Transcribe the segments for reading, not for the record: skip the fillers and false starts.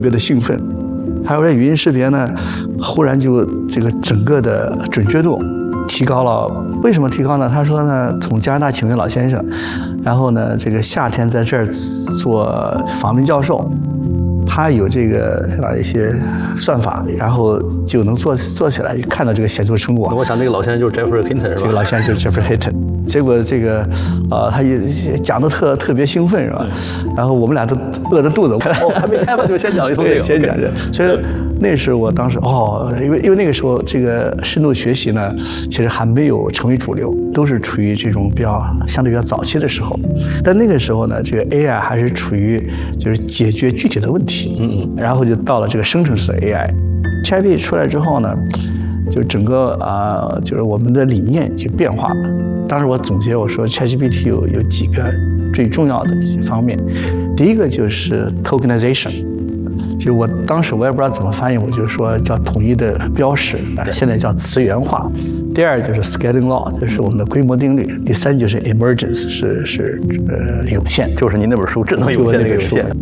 别的兴奋。还有这语音识别呢，忽然就这个整个的准确度提高了。为什么提高呢？他说呢，从加拿大请位老先生，然后呢，这个夏天在这儿做访问教授，他有这个一些算法，然后就能做起来，看到这个显著成果。 我想这个老先生就是 Geoffrey Hinton 是吧？ 这个老先生就是 Geoffrey Hinton。结果这个，他也讲得特别兴奋是吧？然后我们俩都饿着肚子， 还没开吧就先讲一通这个， 先讲这。所以那时候我当时因为那个时候这个深度学习呢，其实还没有成为主流，都是处于这种相对比较早期的时候。但那个时候呢，这个 AI 还是处于就是解决具体的问题，然后就到了这个生成式的 AI。ChatGPT 出来之后呢，就整个就是我们的理念就变化了。当时我总结我说 ChatGPT 有几个最重要的一些方面，第一个就是 tokenization， 就是我当时我也不知道怎么翻译，我就说叫统一的标识，现在叫词源化。第二就是 scaling law， 就是我们的规模定律。第三就是 emergence， 是涌现， 就是您那本书《智能涌现》那个涌现。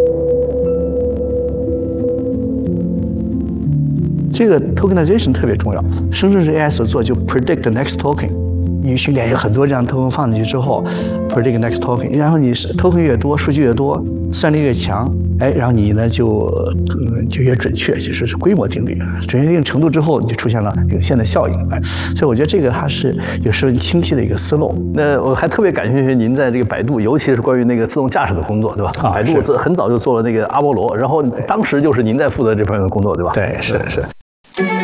这个 tokenization 特别重要，生成式 AI 所做就 predict the next token。你训练有很多这样 token 放进去之后 ，predict next token， 然后你 token 越多，数据越多，算力越强，然后你呢就越准确，就是规模定律。准确一定程度之后，你就出现了涌现的效应。所以我觉得这个它是有十分清晰的一个思路。 那我还特别感兴趣您在这个百度，尤其是关于那个自动驾驶的工作，对吧？百度很早就做了那个阿波罗，然后当时就是您在负责这方面的工作，对吧？ 对，是。